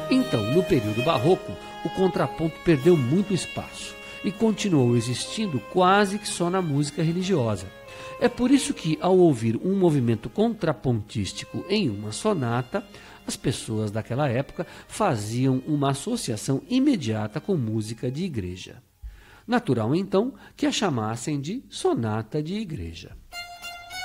Então, no período barroco, o contraponto perdeu muito espaço e continuou existindo quase que só na música religiosa. É por isso que, ao ouvir um movimento contrapontístico em uma sonata, as pessoas daquela época faziam uma associação imediata com música de igreja. Natural, então, que a chamassem de sonata de igreja.